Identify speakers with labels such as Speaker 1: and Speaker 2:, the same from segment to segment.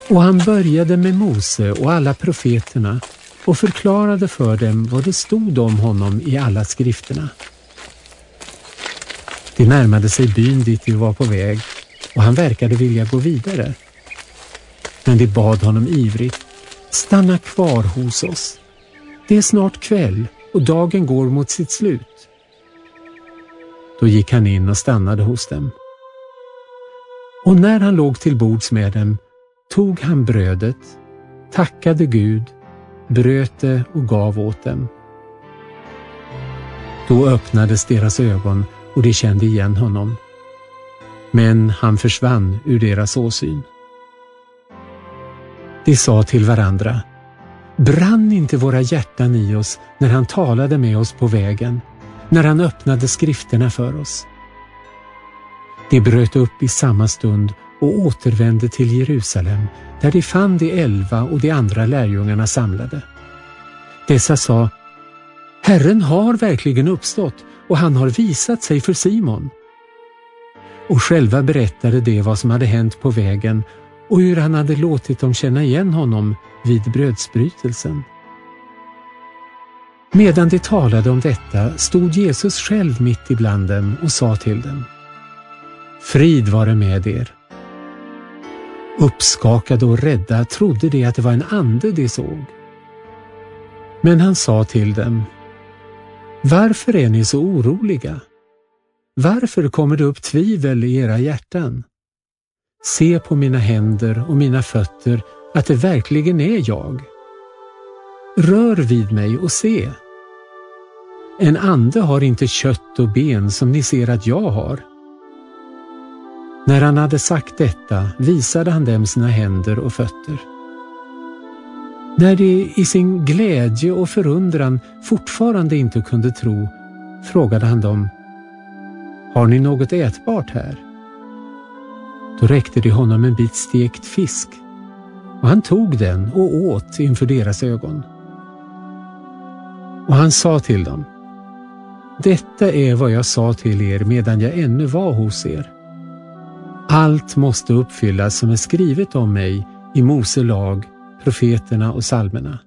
Speaker 1: Och han började med Mose och alla profeterna och förklarade för dem vad det stod om honom i alla skrifterna. De närmade sig byn dit de var på väg och han verkade vilja gå vidare. Men de bad honom ivrigt: stanna kvar hos oss. Det är snart kväll och dagen går mot sitt slut. Då gick han in och stannade hos dem. Och när han låg till bords med dem tog han brödet, tackade Gud, bröt det och gav åt dem. Då öppnades deras ögon och de kände igen honom. Men han försvann ur deras åsyn. De sa till varandra: brann inte våra hjärtan i oss när han talade med oss på vägen, när han öppnade skrifterna för oss? De bröt upp i samma stund och återvände till Jerusalem, där de fann de 11 och de andra lärjungarna samlade. Dessa sa: Herren har verkligen uppstått och han har visat sig för Simon. Och själva berättade de vad som hade hänt på vägen och hur han hade låtit dem känna igen honom vid brödsbrytelsen. Medan de talade om detta stod Jesus själv mitt ibland dem och sa till dem: frid vare med er. Uppskakade och rädda trodde de att det var en ande de såg. Men han sa till dem: varför är ni så oroliga? Varför kommer det upp tvivel i era hjärtan? Se på mina händer och mina fötter att det verkligen är jag. Rör vid mig och se. En ande har inte kött och ben som ni ser att jag har. När han hade sagt detta visade han dem sina händer och fötter. När de i sin glädje och förundran fortfarande inte kunde tro, frågade han dem: har ni något ätbart här? Då räckte de honom en bit stekt fisk, och han tog den och åt inför deras ögon. Och han sa till dem: detta är vad jag sa till er medan jag ännu var hos er. Allt måste uppfyllas som är skrivet om mig i Mose lag, profeterna och psalmerna.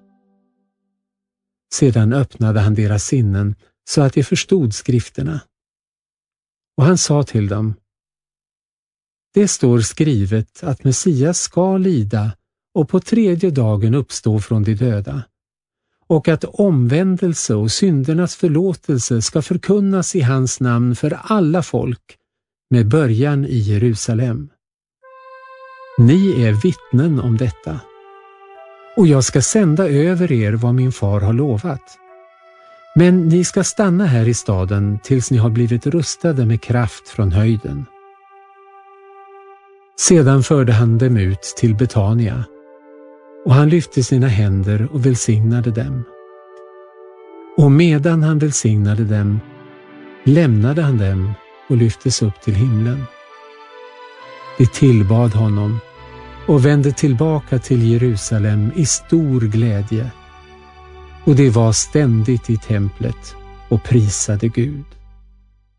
Speaker 1: Sedan öppnade han deras sinnen så att de förstod skrifterna. Och han sa till dem: det står skrivet att Messias ska lida och på 3:e dagen uppstå från de döda, och att omvändelse och syndernas förlåtelse ska förkunnas i hans namn för alla folk, med början i Jerusalem. Ni är vittnen om detta. Och jag ska sända över er vad min far har lovat. Men ni ska stanna här i staden tills ni har blivit rustade med kraft från höjden. Sedan förde han dem ut till Betania, och han lyfte sina händer och välsignade dem. Och medan han välsignade dem, lämnade han dem och lyftes upp till himlen. De tillbad honom och vände tillbaka till Jerusalem i stor glädje. Och de var ständigt i templet och prisade Gud.